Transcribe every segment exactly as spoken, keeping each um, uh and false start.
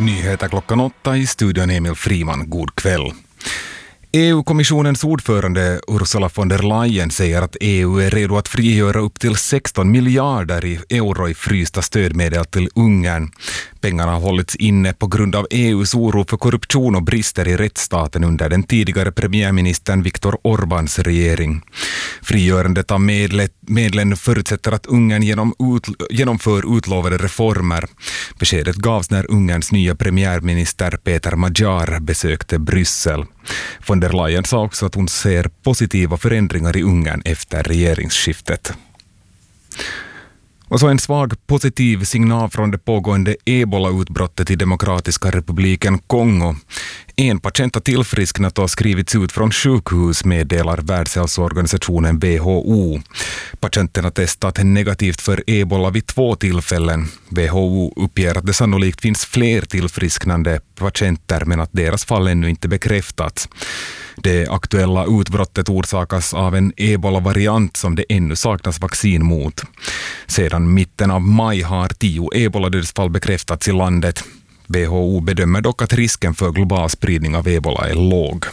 Nyheter klockan åtta i studion Emil Friman. God kväll. E U-kommissionens ordförande Ursula von der Leyen säger att E U är redo att frigöra upp till sexton miljarder i euro i frysta stödmedel till Ungern. Pengarna har hållits inne på grund av E U:s oro för korruption och brister i rättsstaten under den tidigare premiärministern Viktor Orbáns regering. Frigörandet av medlet, medlen förutsätter att Ungern genom ut, genomför utlovade reformer. Beskedet gavs när Ungerns nya premiärminister Peter Magyar besökte Bryssel. Von der Leyen sa också att hon ser positiva förändringar i Ungern efter regeringsskiftet. Och så en svag positiv signal från det pågående ebola-utbrottet i Demokratiska republiken Kongo. En patient har tillfrisknat och skrivits ut från sjukhus, meddelar Världshälsoorganisationen W H O. Patienten har testat negativt för ebola vid två tillfällen. W H O uppger att det sannolikt finns fler tillfrisknande patienter men att deras fall ännu inte bekräftats. Det aktuella utbrottet orsakas av en ebola-variant som det ännu saknas vaccin mot. Sedan mitten av maj har tio ebola-dödsfall bekräftats i landet. W H O bedömer dock att risken för global spridning av ebola är låg.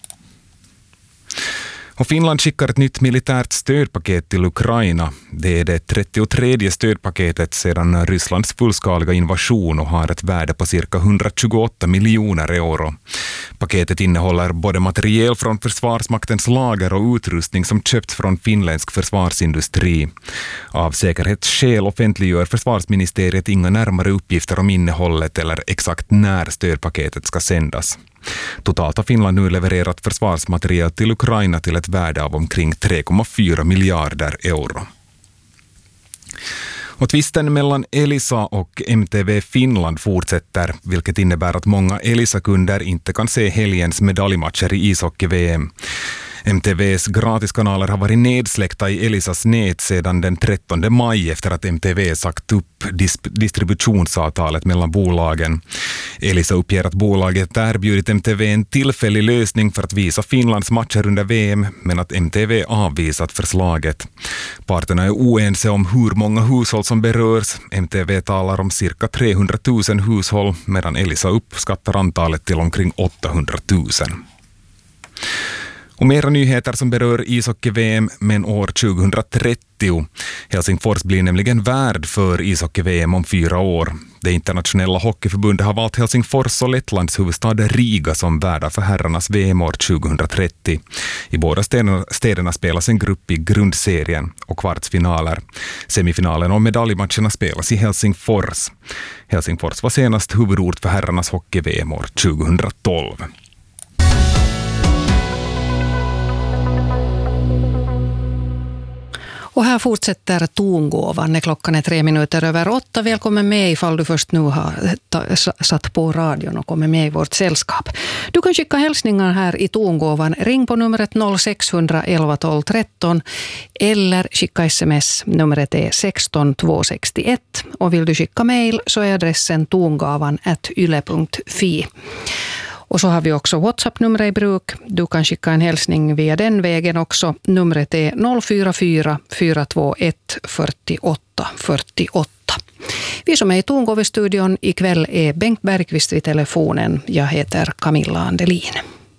Och Finland skickar ett nytt militärt stödpaket till Ukraina. Det är det trettiotredje stödpaketet sedan Rysslands fullskaliga invasion och har ett värde på cirka hundratjugoåtta miljoner euro. Paketet innehåller både materiel från Försvarsmaktens lager och utrustning som köpts från finländsk försvarsindustri. Av säkerhetsskäl offentliggör försvarsministeriet inga närmare uppgifter om innehållet eller exakt när stödpaketet ska sändas. Totalt har Finland nu levererat försvarsmateriel till Ukraina till ett värde av omkring tre komma fyra miljarder euro. Och tvisten mellan Elisa och M T V Finland fortsätter, vilket innebär att många Elisa-kunder inte kan se helgens medaljmatcher i ishockey-V M. M T V:s gratiskanaler har varit nedsläckta i Elisas nät sedan den trettonde maj efter att M T V sagt upp dis- distributionsavtalet mellan bolagen. Elisa uppger att bolaget erbjudit M T V en tillfällig lösning för att visa Finlands matcher under V M, men att M T V avvisat förslaget. Parterna är oense om hur många hushåll som berörs. M T V talar om cirka trehundratusen hushåll, medan Elisa uppskattar antalet till omkring åttahundratusen. Och mera nyheter som berör ishockey-V M, men år tjugohundratrettio. Helsingfors blir nämligen värd för ishockey-V M om fyra år. Det internationella hockeyförbundet har valt Helsingfors och Lettlands huvudstad Riga som värdar för herrarnas V M år tjugohundratrettio. I båda städerna, städerna spelas en grupp i grundserien och kvartsfinaler. Semifinalen och medaljmatcherna spelas i Helsingfors. Helsingfors var senast huvudort för herrarnas hockey-V M år tjugohundratolv. Och här fortsätter tongåvan när klockan är tre minuter över åtta. Välkommen med ifall du först nu har satt på radion och kommer med i vårt sällskap. Du kan skicka hälsningar här i tongåvan. Ring på numret noll sex ett ett ett tolv tretton eller skicka sms. Numret är sexton tvåhundrasextioett. Och vill du skicka mejl så är adressen tongavan at yle punkt fi. Och så har vi också WhatsApp-numret i bruk. Du kan skicka en hälsning via den vägen också. Numret är noll fyra fyra fyra två ett fyrtioåtta fyrtioåtta. Vi som är i Tongåve-studion ikväll är Bengt Bergqvist vid telefonen. Jag heter Camilla Andelin.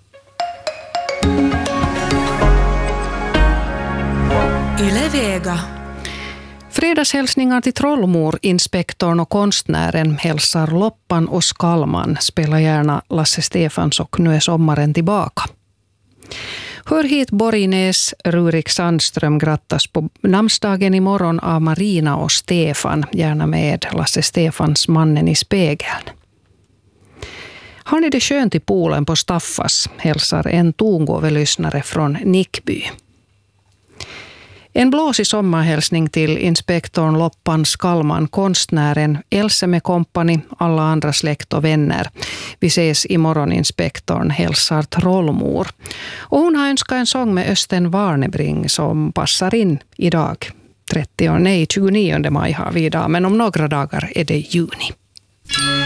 Yle Vega. Fredagshälsningar till trollmor, inspektorn och konstnären hälsar Loppan och Skalman. Spela gärna Lasse Stefans och Nu är sommaren tillbaka. Hör hit Borgnäs, Rurik Sandström grattas på namnsdagen imorgon av Marina och Stefan. Gärna med Lasse Stefans Mannen i spegeln. Har ni det skönt i poolen på Staffas? Hälsar en Tongåve-lyssnare från Nickby. En blåsig sommarhälsning till inspektorn Loppan Skalman, konstnären Else med kompani, alla andra släkt och vänner. Vi ses imorgon, inspektorn hälsar trollmor. Och hon har önskat en sång med Östen Warnebring som passar in idag. trettio, nej, tjugonionde maj har vi idag, men om några dagar är det juni.